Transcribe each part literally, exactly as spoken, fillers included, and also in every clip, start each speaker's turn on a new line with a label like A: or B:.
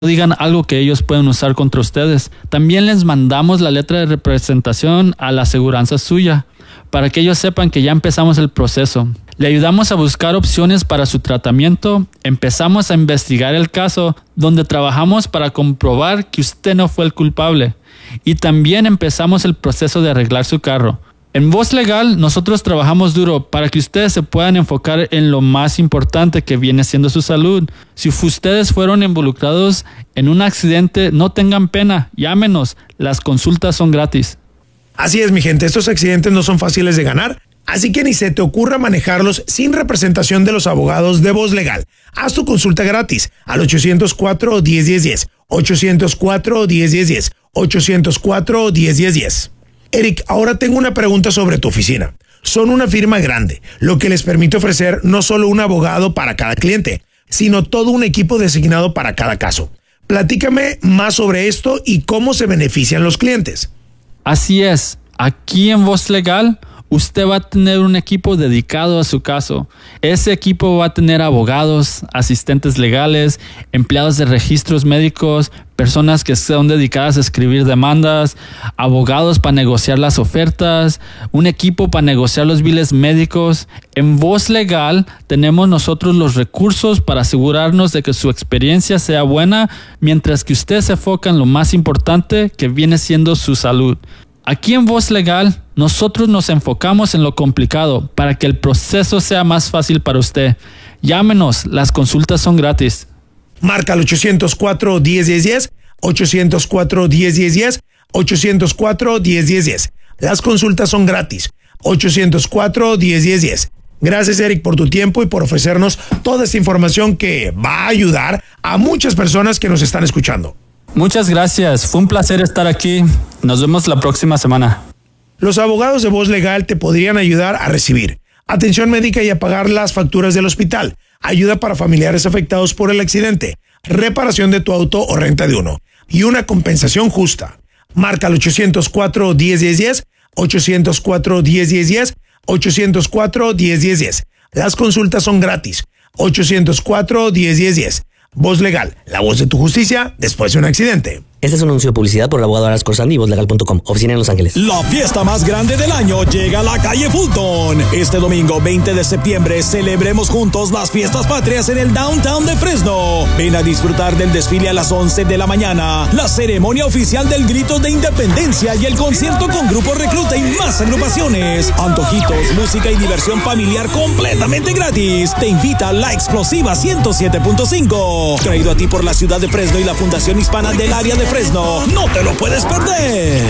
A: digan algo que ellos pueden usar contra ustedes. También les mandamos la letra de representación a la aseguranza suya para que ellos sepan que ya empezamos el proceso. Le ayudamos a buscar opciones para su tratamiento. Empezamos a investigar el caso, donde trabajamos para comprobar que usted no fue el culpable. Y también empezamos el proceso de arreglar su carro. En Voz Legal, nosotros trabajamos duro para que ustedes se puedan enfocar en lo más importante, que viene siendo su salud. Si ustedes fueron involucrados en un accidente, no tengan pena, llámenos, las consultas son gratis.
B: Así es, mi gente, estos accidentes no son fáciles de ganar, así que ni se te ocurra manejarlos sin representación de los abogados de Voz Legal. Haz tu consulta gratis al ochocientos cuatro, diez, diez, diez, ochocientos cuatro, diez, diez, diez, ochocientos cuatro, diez, diez, diez. Eric, ahora tengo una pregunta sobre tu oficina. Son una firma grande, lo que les permite ofrecer no solo un abogado para cada cliente, sino todo un equipo designado para cada caso. Platícame más sobre esto y cómo se benefician los clientes.
A: Así es, aquí en Voz Legal, usted va a tener un equipo dedicado a su caso. Ese equipo va a tener abogados, asistentes legales, empleados de registros médicos, personas que son dedicadas a escribir demandas, abogados para negociar las ofertas, un equipo para negociar los biles médicos. En Voz Legal tenemos nosotros los recursos para asegurarnos de que su experiencia sea buena, mientras que usted se enfoca en lo más importante, que viene siendo su salud. Aquí en Voz Legal, nosotros nos enfocamos en lo complicado para que el proceso sea más fácil para usted. Llámenos, las consultas son gratis.
B: Marca al ochocientos cuatro, diez, diez, diez, ochocientos cuatro, diez, diez, diez, ochocientos cuatro, diez, diez, diez. Las consultas son gratis. ochocientos cuatro, diez, diez, diez. Gracias, Eric, por tu tiempo y por ofrecernos toda esta información que va a ayudar a muchas personas que nos están escuchando.
A: Muchas gracias, fue un placer estar aquí. Nos vemos la próxima semana.
B: Los abogados de Voz Legal te podrían ayudar a recibir atención médica y a pagar las facturas del hospital, ayuda para familiares afectados por el accidente, reparación de tu auto o renta de uno y una compensación justa. Marca al ochocientos cuatro, diez, diez, diez, ochocientos cuatro, diez, diez, diez, ochocientos cuatro, diez, diez, diez. Las consultas son gratis. ochocientos cuatro, diez, diez, diez. Voz Legal, la voz de tu justicia después de un accidente.
C: Este es un anuncio de publicidad por el abogado Aras Corsandi y voz legal punto com, oficina en Los Ángeles.
D: La fiesta más grande del año llega a la calle Fulton. Este domingo veinte de septiembre celebremos juntos las fiestas patrias en el downtown de Fresno. Ven a disfrutar del desfile a las once de la mañana, la ceremonia oficial del grito de independencia y el concierto con Grupo Recluta y más agrupaciones. Antojitos, música y diversión familiar completamente gratis. Te invita La Explosiva ciento siete punto cinco. Traído a ti por la ciudad de Fresno y la Fundación Hispana del área de Fresno. No te lo puedes perder.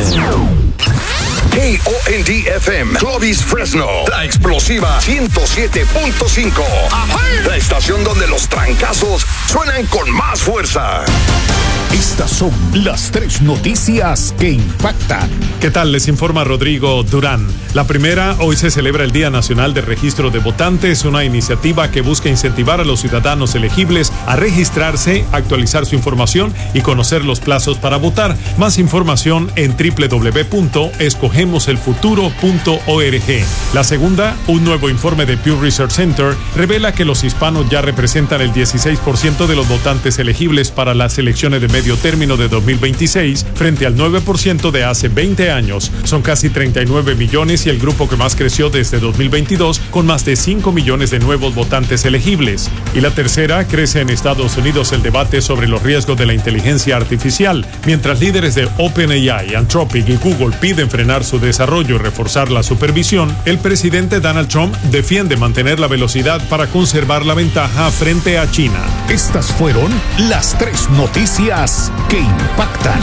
E: K O N D F M, Clovis, Fresno. La Explosiva ciento siete punto cinco. La estación donde los trancazos suenan con más fuerza.
F: Estas son las tres noticias que impactan.
G: ¿Qué tal? Les informa Rodrigo Durán. La primera, hoy se celebra el Día Nacional de Registro de Votantes, una iniciativa que busca incentivar a los ciudadanos elegibles a registrarse, actualizar su información y conocer los plazos para votar. Más información en doble u doble u doble u punto escogemos el futuro punto org. La segunda, un nuevo informe de Pew Research Center revela que los hispanos ya representan el dieciséis por ciento de los votantes elegibles para las elecciones de medio término de dos mil veintiséis frente al nueve por ciento de hace veinte años. Son casi treinta y nueve millones y el grupo que más creció desde dos mil veintidós con más de cinco millones de nuevos votantes elegibles. Y la tercera, crece en Estados Unidos el debate sobre los riesgos de la inteligencia artificial. Mientras líderes de OpenAI, Anthropic y Google piden frenar su desarrollo y reforzar la supervisión, el presidente Donald Trump defiende mantener la velocidad para conservar la ventaja frente a China.
F: Estas fueron las tres noticias que impactan.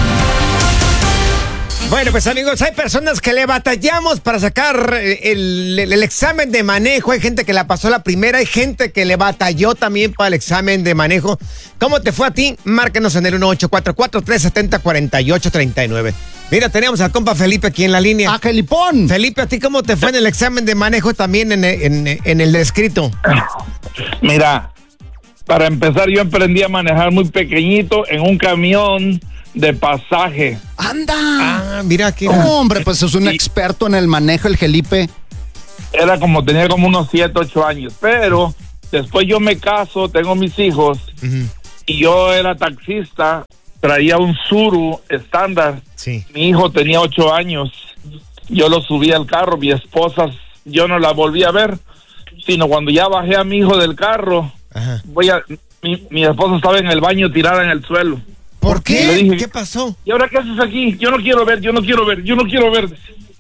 H: Bueno, pues amigos, hay personas que le batallamos para sacar el, el, el examen de manejo. Hay gente que la pasó la primera, hay gente que le batalló también para el examen de manejo. ¿Cómo te fue a ti? Márcanos en el uno ocho cuatro cuatro, tres siete cero, cuatro ocho tres nueve. Mira, teníamos al compa Felipe aquí en la línea.
I: ¡Ah, Felipón!
H: Felipe, ¿a ti cómo te fue en el examen de manejo también en, en, en el escrito?
J: Mira, para empezar yo aprendí a manejar muy pequeñito en un camión de pasaje.
I: ¡Anda!
H: Ah, mira aquí.
I: Oh, hombre, pues es un y experto en el manejo, el Felipe.
J: Era como, tenía como unos siete, ocho años, pero después yo me caso, tengo mis hijos, uh-huh. y yo era taxista, traía un Suru estándar.
H: Sí.
J: Mi hijo tenía ocho años. Yo lo subí al carro, mi esposa, yo no la volví a ver, sino cuando ya bajé a mi hijo del carro,
H: Ajá.
J: voy a, mi, mi esposa estaba en el baño tirada en el suelo.
H: ¿Por qué?
J: Y le dije,
H: ¿qué pasó?
J: ¿Y ahora qué haces aquí? Yo no quiero ver, yo no quiero ver, yo no quiero ver.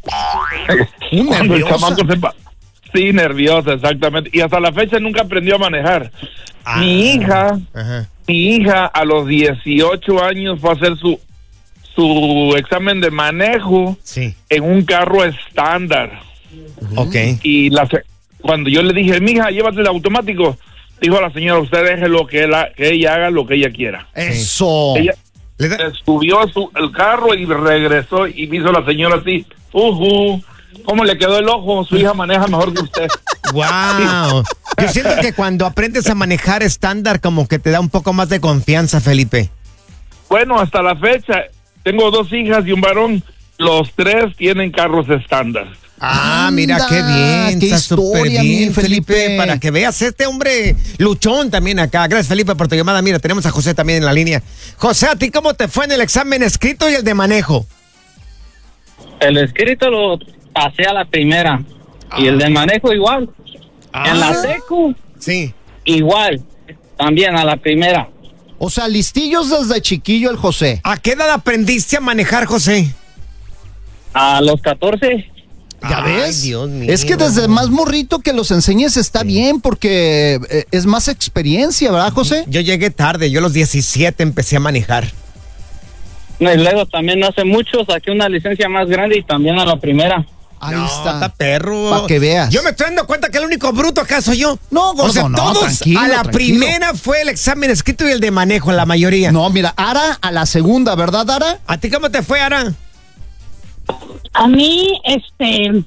J: Cuando el chamaco se pa- Sí, nerviosa, exactamente. Y hasta la fecha nunca aprendió a manejar.
H: Ah.
J: Mi hija,
H: Ajá.
J: mi hija a los dieciocho años fue a hacer su su examen de manejo
H: Sí.
J: en un carro estándar.
H: Ok.
J: Y la se- cuando yo le dije, mija, llévate el automático, dijo la señora, usted deje lo que, la, que ella haga lo que ella quiera.
I: Eso.
J: Ella
H: ¿Le da-
J: se subió su, el carro y regresó y me hizo la señora así, uhu, ¿cómo le quedó el ojo? Su hija maneja mejor que usted.
H: Wow. Yo siento que cuando aprendes a manejar estándar como que te da un poco más de confianza, Felipe.
J: Bueno, hasta la fecha, tengo dos hijas y un varón, los tres tienen carros estándar.
H: Ah, mira
I: Anda,
H: qué bien,
I: qué
H: está súper
I: historia,
H: bien,
I: mi
H: Felipe.
I: Felipe.
H: Para que veas este hombre luchón también acá. Gracias, Felipe, por tu llamada. Mira, tenemos a José también en la línea. José, ¿a ti cómo te fue en el examen escrito y el de manejo?
K: El escrito lo pasé a la primera y el de manejo igual.
H: Ah.
K: En la secu
H: Sí.
K: igual, también a la primera.
I: O sea, listillos desde chiquillo el José.
H: ¿A qué edad aprendiste a manejar, José?
K: A los catorce.
I: ¿Ya
H: Ay,
I: ves?
H: Dios mío.
I: Es que desde más morrito que los enseñes está bien porque eh, es más experiencia, ¿verdad, José?
H: Yo llegué tarde, yo a los diecisiete empecé a manejar.
K: Y luego también no hace mucho saqué una licencia más grande y también a la primera.
I: Ahí
H: No,
I: está.
H: perro.
I: Pa' que veas.
H: Yo me estoy dando cuenta que el único bruto acá soy yo.
I: No, gordo,
H: o sea,
I: no,
H: todos
I: tranquilo,
H: a la
I: tranquilo.
H: primera fue el examen escrito y el de manejo, la mayoría.
I: No, mira, Ara a la segunda, ¿verdad, Ara?
H: ¿A ti cómo te fue, Ara?
L: A mí, este,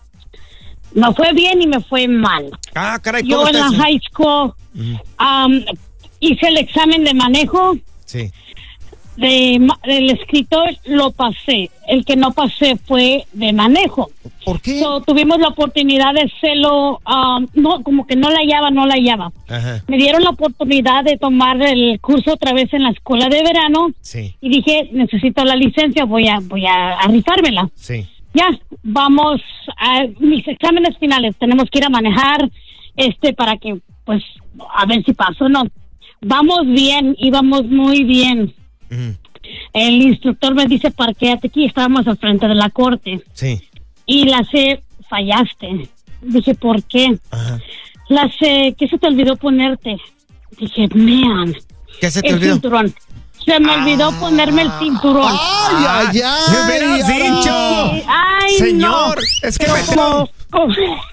L: me fue bien y me fue mal.
H: Ah, caray, ¿cómo
L: Yo en
H: está
L: la
H: eso?
L: high school um, hice el examen de manejo,
H: Sí.
L: de ma- del escritor lo pasé. El que no pasé fue de manejo.
I: ¿Por qué?
L: So, tuvimos la oportunidad de hacerlo, um, no, como que no la hallaba, no la hallaba.
H: Ajá.
L: Me dieron la oportunidad de tomar el curso otra vez en la escuela de verano
H: Sí.
L: y dije, necesito la licencia, voy a, voy a, a rifármela.
H: Sí.
L: Ya, vamos a mis exámenes finales. Tenemos que ir a manejar, este, para que, pues, a ver si paso o no. Vamos bien, íbamos muy bien.
H: Ujú.
L: El instructor me dice, parquéate aquí, estábamos al frente de la corte.
H: Sí.
L: Y la sé, fallaste. Dije, ¿por qué?
H: Ajá.
L: La sé, ¿qué se te olvidó ponerte? Dije, man.
H: ¿Qué se te
L: el
H: olvidó?
L: cinturón. Se me olvidó ponerme el cinturón.
I: ¡Ay, ay, ay!
H: ¡Me hubieras
I: Ara!
L: Ay,
H: dicho!
L: ay,
H: Señor,
L: no.
H: es que me...
L: Como, como,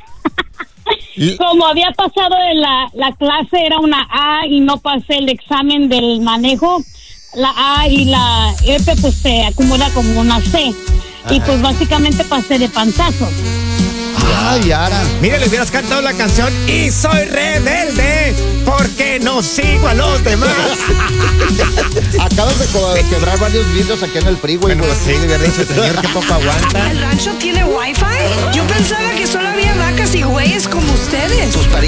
L: como había pasado en la, la clase, era una A y no pasé el examen del manejo. La A y la F pues se acumula como una C. Y pues básicamente pasé de pantazo.
I: ¡Ay, Ara!
H: Mira, le hubieras cantado la canción Y soy rebelde porque no sigo a los demás.
I: Acabas de co- quebrar varios vidrios aquí en el freeway,
H: Bueno,
I: güey.
H: pues sí, le hubiera dicho, señor, que poco aguanta.
M: ¿El rancho tiene wifi? Yo pensaba que solo había vacas y güeyes como ustedes.